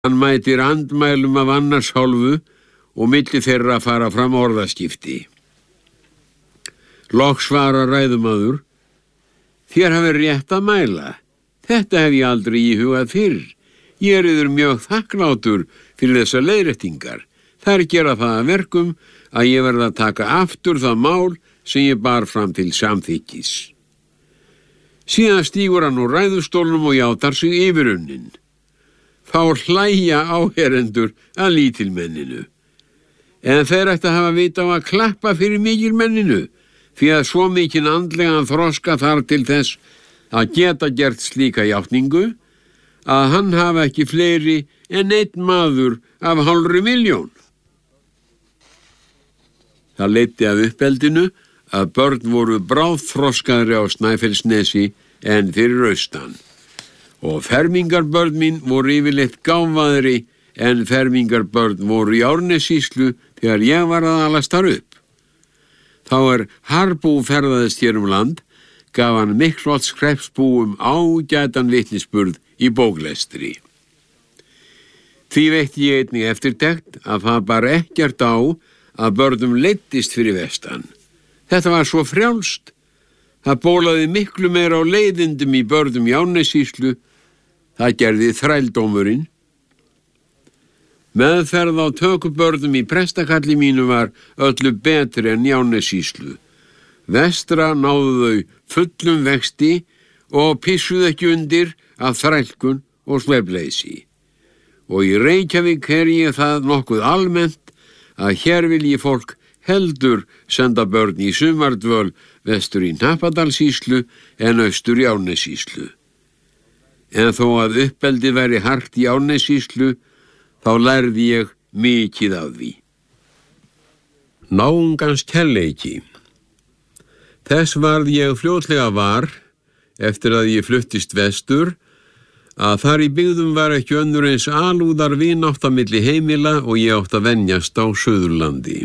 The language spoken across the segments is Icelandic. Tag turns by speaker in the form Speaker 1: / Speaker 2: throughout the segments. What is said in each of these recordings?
Speaker 1: Hann mætir andmælum af annars hálfu og milli þeirra fara fram orðaskipti. Loks svarar ræðumaður: Þér hafi rétt að mæla. Þetta hef ég aldrei íhugað fyrr. Ég er yður mjög þakklátur fyrir þessar leiðréttingar. Þær gera það að verkum að ég verð að taka aftur það mál sem ég bar fram til samþykkis. Síðan stígur hann úr ræðustólnum og játar sig yfirunnin. Þá hlæja áherendur að lítilmenninu. En þeir ættu að hafa vita á að klappa fyrir mikilmenninu, því að svo mikinn andlegan þroska þar til þess að geta gert slíka játningu, að hann hafa ekki fleiri en einn maður af 500.000. Það leiddi af uppeldinu að börn voru bráðþroskaðri á Snæfellsnesi en fyrir austan, og fermingarbörn mín voru yfirleitt gáfaðri en fermingarbörn voru í Árnessýslu þegar ég var að alast þar upp. Þá Harbú ferðaðist hér land, gaf hann Miklholts hreppsbúum ágætan vitnisburð í bóklestri. Því veitti ég einnig eftirtekt að það bar ekkert á að börnum leiddist fyrir vestan. Þetta var svo frjálst. Það bólaði miklu meira á leiðindum í börnum í Árnessýslu. Það gerði þrældómurinn. Meðferð á tökubörnum í prestakalli mínu var öllu betri en í Árnessýslu. Vestra náðu þau fullum vexti og pissuðu ekki undir af þrælkun og svefnleysi. Og í Reykjavík ég það nokkuð almennt að hér vilji fólk heldur senda börn í sumardvöl vestur í Hnappadalssýslu en austur í Árnessýslu. En þó að uppeldi væri hart í Árnessýslu, þá lærði ég mikið af því. Náungans kærleiki. Þess varð ég fljótlega var, eftir að ég fluttist vestur, að þar í byggðum var ekki önnur eins alúðar vinátt á milli heimila og ég átt að venjast á Suðurlandi.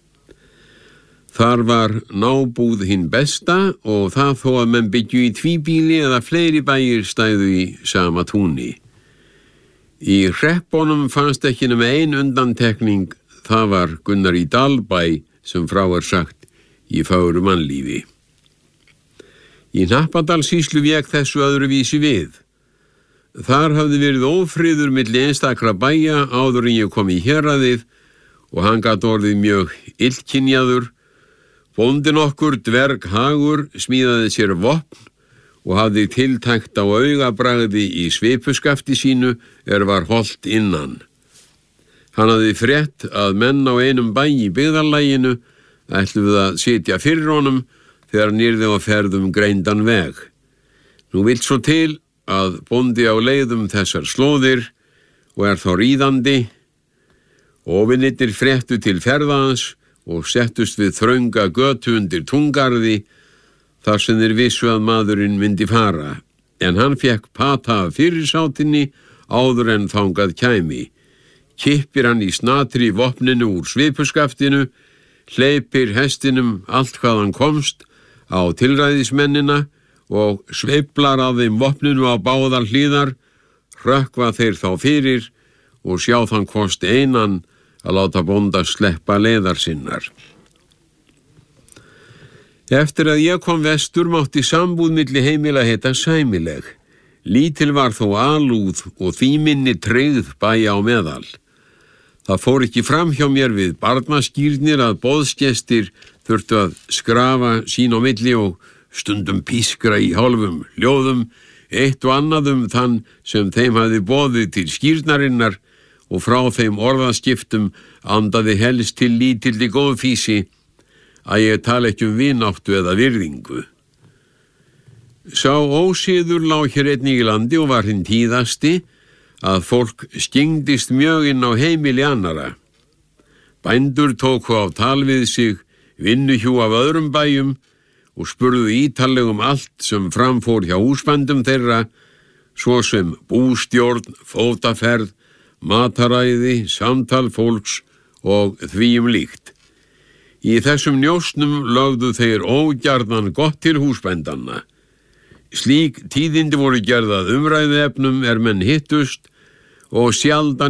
Speaker 1: Þar var nábúð hinn besta og það þó að menn byggju í tvíbíli eða fleiri bæir stæðu í sama túni. Í hreppunum fannst ekki nema ein undantekning, það var Gunnar í Dalbæ sem frá sagt í Fögru mannlífi. Í Hnappadalssýslu vék þessu öðruvísi við. Þar hafði verið ófriður milli einstakra bæja áður en ég kom í héraðið og hann gat orðið mjög illkynjaður. Bóndinn okkur, dverg Hagur, smíðaði sér vopn og hafði tiltækt á augabragði í svipuskafti sínu var holt innan. Hann hafði frétt að menn á einum bæ í byggðarlaginu ætluðu að sitja fyrir honum þegar hann yrði á ferðum greindan veg. Nú vill svo til að bóndi á leiðum þessar slóðir og þá ríðandi. Óvinirnir fréttu til ferðans og settust við þrönga götu undir túngarði þar sem þeir vissu að maðurinn myndi fara, en hann fekk pata af fyrirsátinni áður en þangað kæmi. Kippir hann í snatri vopninu úr svipuskaftinu, hleypir hestinum allt hvað hann komst á tilræðismennina og sveiflar af þeim vopninu á báðar hlíðar, hrökkva þeir þá fyrir og sjá þann kost einan að láta bónda sleppa leiðar sinnar. Eftir að ég kom vestur mátti sambúð milli heimila heita sæmileg. Lítil var þó alúð og því minni tryggð bæja á meðal. Það fór ekki fram hjá mér við barnaskýrnir að boðsgestir þurftu að skrafa sín á milli og stundum pískra í hálfum ljóðum, eitt og annað þann sem þeim hafði boðið til skýrnarinnar og frá þeim orðaskiptum andaði helst til lítilli góðfísi að ég tala ekki vináttu eða virðingu. Sá ósiður lá hér einnig í landi og var hinn tíðasti að fólk skyngdist mjög inn á heimili annara. Bændur tóku á tal við sig vinnuhjú af öðrum bæjum og spurðu ítalegum allt sem framfór hjá húsbændum þeirra, svo sem bústjórn, fótaferð, mataræði, samtal fólks og því líkt. Í þessum njósnum lögðu þeir ógjarnan gott til húsbændanna. Slík tíðindi voru gerð að umræðuefnum menn hittust og sjaldan